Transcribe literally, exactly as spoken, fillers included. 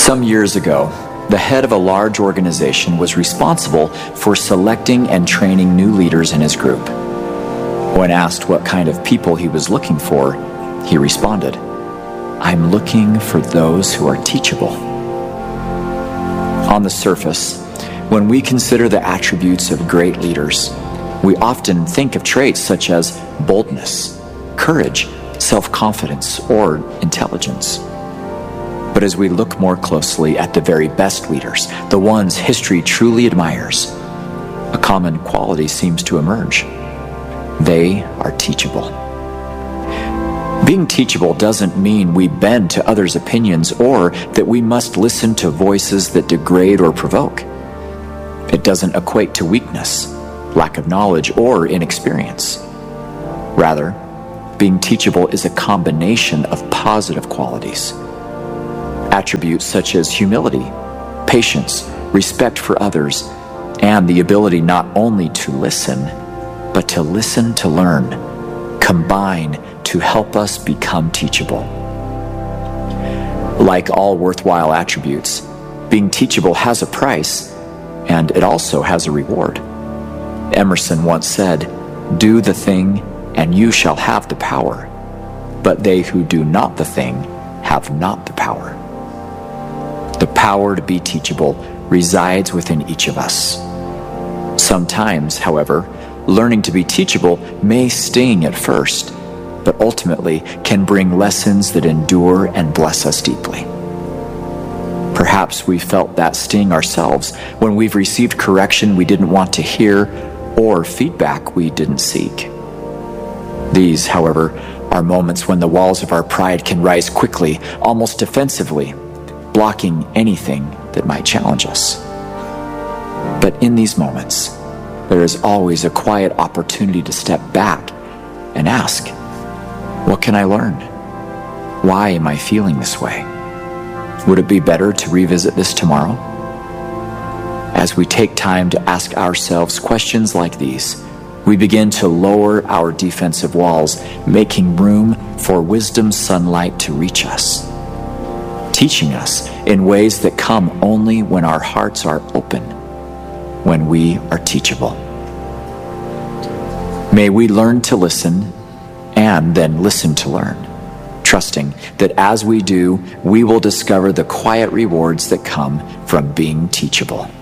Some years ago, the head of a large organization was responsible for selecting and training new leaders in his group. When asked what kind of people he was looking for, he responded, "I'm looking for those who are teachable." On the surface, when we consider the attributes of great leaders, we often think of traits such as boldness, courage, self-confidence, or intelligence. But as we look more closely at the very best leaders, the ones history truly admires, a common quality seems to emerge. They are teachable. Being teachable doesn't mean we bend to others' opinions or that we must listen to voices that degrade or provoke. It doesn't equate to weakness, lack of knowledge, or inexperience. Rather, being teachable is a combination of positive qualities. Attributes such as humility, patience, respect for others, and the ability not only to listen, but to listen to learn, combine to help us become teachable. Like all worthwhile attributes, being teachable has a price, and it also has a reward. Emerson once said, "Do the thing, and you shall have the power, but they who do not the thing have not the power." The power to be teachable resides within each of us. Sometimes, however, learning to be teachable may sting at first, but ultimately can bring lessons that endure and bless us deeply. Perhaps we felt that sting ourselves when we've received correction we didn't want to hear or feedback we didn't seek. These, however, are moments when the walls of our pride can rise quickly, almost defensively, blocking anything that might challenge us. But in these moments, there is always a quiet opportunity to step back and ask, what can I learn? Why am I feeling this way? Would it be better to revisit this tomorrow? As we take time to ask ourselves questions like these, we begin to lower our defensive walls, making room for wisdom's sunlight to reach us, teaching us in ways that come only when our hearts are open, when we are teachable. May we learn to listen and then listen to learn, trusting that as we do, we will discover the quiet rewards that come from being teachable.